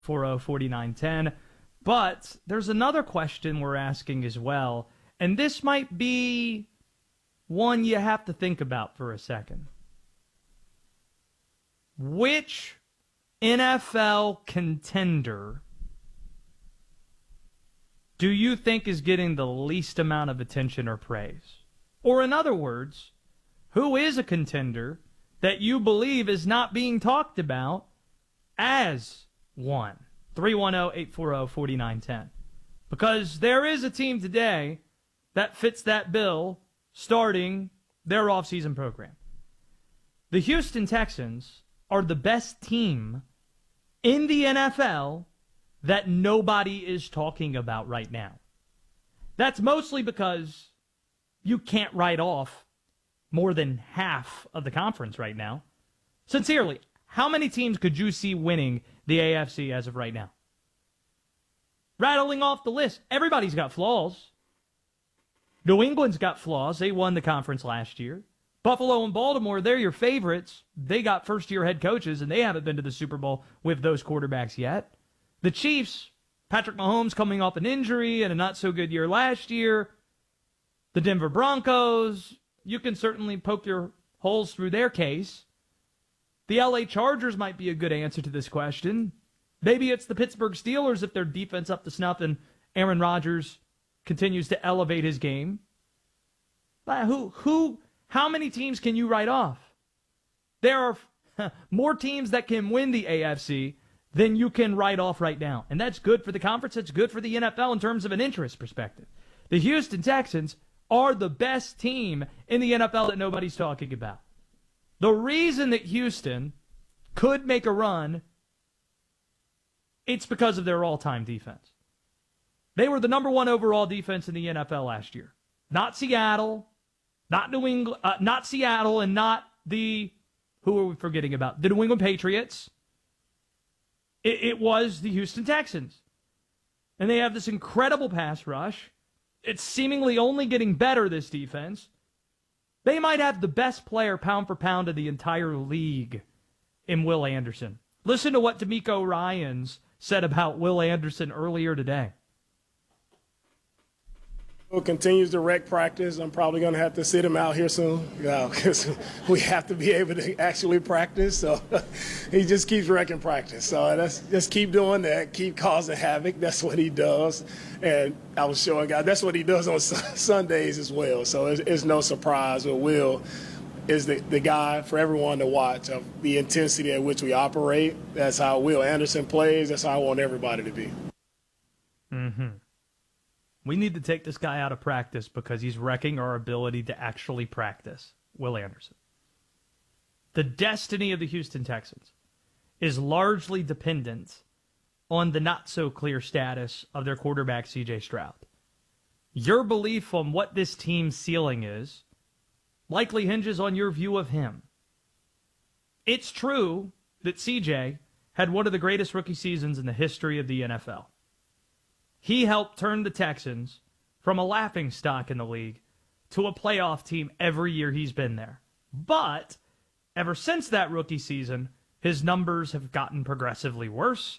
4910. But there's another question we're asking as well, and this might be one you have to think about for a second. Which NFL contender do you think is getting the least amount of attention or praise? Or in other words, who is a contender that you believe is not being talked about as one? 310-840-4910. Because there is a team today that fits that bill starting their offseason program. The Houston Texans are the best team in the NFL that nobody is talking about right now. That's mostly because you can't write off more than half of the conference right now. Sincerely, how many teams could you see winning the AFC as of right now? Rattling off the list, everybody's got flaws. New England's got flaws. They won the conference last year. Buffalo and Baltimore, they're your favorites. They got first-year head coaches, and they haven't been to the Super Bowl with those quarterbacks yet. The Chiefs, Patrick Mahomes coming off an injury and a not-so-good year last year. The Denver Broncos, you can certainly poke your holes through their case. The LA Chargers might be a good answer to this question. Maybe it's the Pittsburgh Steelers if their defense up to snuff and Aaron Rodgers continues to elevate his game. But how many teams can you write off? There are more teams that can win the AFC than you can write off right now. And that's good for the conference. That's good for the NFL in terms of an interest perspective. The Houston Texans are the best team in the NFL that nobody's talking about. The reason that Houston could make a run, it's because of their all-time defense. They were the number one overall defense in the NFL last year. Not Seattle, not New England, not Seattle, and not the, who are we forgetting about? The New England Patriots. It was the Houston Texans. And they have this incredible pass rush. It's seemingly only getting better, this defense. They might have the best player pound for pound of the entire league in Will Anderson. Listen to what DeMeco Ryans said about Will Anderson earlier today. Will continues to wreck practice. I'm probably going to have to sit him out here soon because we have to be able to actually practice. So he just keeps wrecking practice. So just keep doing that, keep causing havoc. That's what he does. And I was showing guys that's what he does on Sundays as well. So it's no surprise that Will is the guy for everyone to watch of the intensity at which we operate. That's how Will Anderson plays. That's how I want everybody to be. Mm-hmm. We need to take this guy out of practice because he's wrecking our ability to actually practice. Will Anderson. The destiny of the Houston Texans is largely dependent on the not-so-clear status of their quarterback, C.J. Stroud. Your belief on what this team's ceiling is likely hinges on your view of him. It's true that C.J. had one of the greatest rookie seasons in the history of the NFL. He helped turn the Texans from a laughingstock in the league to a playoff team every year he's been there. But ever since that rookie season, his numbers have gotten progressively worse,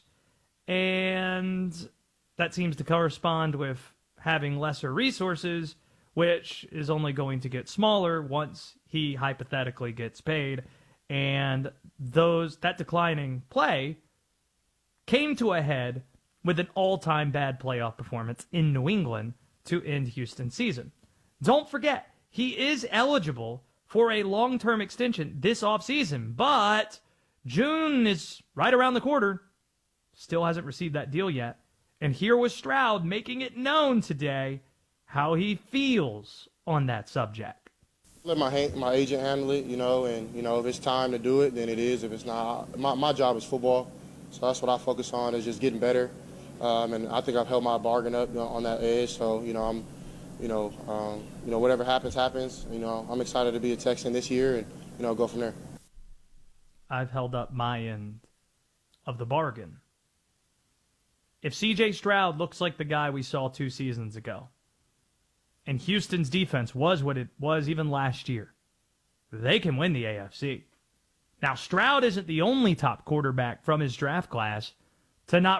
and that seems to correspond with having lesser resources, which is only going to get smaller once he hypothetically gets paid. And that declining play came to a head with an all-time bad playoff performance in New England to end Houston's season. Don't forget, he is eligible for a long-term extension this offseason, but June is right around the corner. Still hasn't received that deal yet. And here was Stroud making it known today how he feels on that subject. Let my agent handle it, and, if it's time to do it, then it is. If it's not, my job is football, so that's what I focus on, is just getting better. And I think I've held my bargain up on that edge. So, I'm, whatever happens. I'm excited to be a Texan this year and, go from there. I've held up my end of the bargain. If C.J. Stroud looks like the guy we saw 2 seasons ago, and Houston's defense was what it was even last year, they can win the AFC. Now, Stroud isn't the only top quarterback from his draft class to not